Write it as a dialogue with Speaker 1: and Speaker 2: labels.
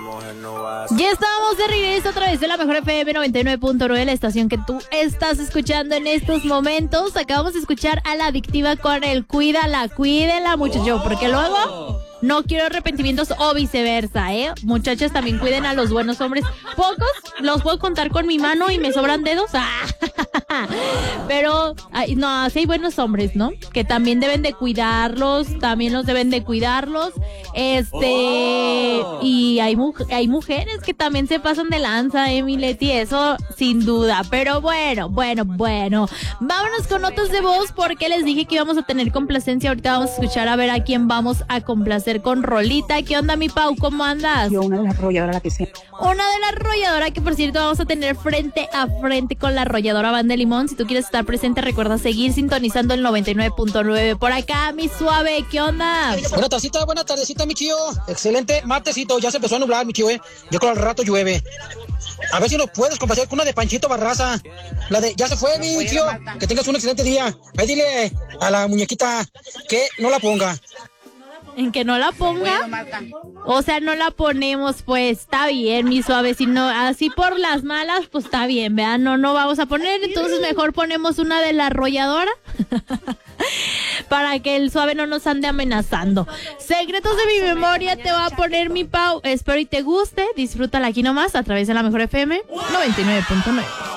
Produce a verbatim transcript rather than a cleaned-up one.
Speaker 1: Ya estamos de regreso a través de la mejor F M noventa y nueve punto nueve, la estación que tú estás escuchando en estos momentos. Acabamos de escuchar a La Adictiva con el Cuídala, cuídela, muchacho, porque luego no quiero arrepentimientos o viceversa, ¿eh? Muchachas, también cuiden a los buenos hombres. Pocos los puedo contar con mi mano y me sobran dedos. Pero, ay, no, sí hay buenos hombres, ¿no? Que también deben de cuidarlos, también los deben de cuidarlos. Este, oh. y hay, mu- hay mujeres que también se pasan de lanza, ¿eh, mi Leti? Eso sin duda. Pero bueno, bueno, bueno. Vámonos con notas de voz porque les dije que íbamos a tener complacencia. Ahorita vamos a escuchar a ver a quién vamos a complacer con rolita. ¿Qué onda, mi Pau? ¿Cómo andas?
Speaker 2: Yo, una de las arrolladoras, la que sea.
Speaker 1: Una de las arrolladoras que, por cierto, vamos a tener frente a frente con la arrolladora Banda de Limón. Si tú quieres estar presente, recuerda seguir sintonizando el noventa y nueve punto nueve. Por acá, mi suave, ¿qué onda?
Speaker 3: Buena tardecita, buena tardecita, mi chío. Excelente martesito, ya se empezó a nublar, mi chío, eh. Yo creo al rato llueve. A ver si nos puedes complacer con una de Panchito Barraza. La de ya se fue, no mi chío. Que tengas un excelente día. Ahí dile a la muñequita que no la ponga.
Speaker 1: ¿En que no la ponga? O sea, no la ponemos, pues, está bien, mi suave. Si no, así por las malas, pues está bien, vean, no, no vamos a poner. Entonces mejor ponemos una de la arrolladora para que el suave no nos ande amenazando. Secretos de mi memoria te va a poner mi Pau. Espero y te guste. Disfrútala aquí nomás a través de la mejor F M noventa y nueve punto nueve.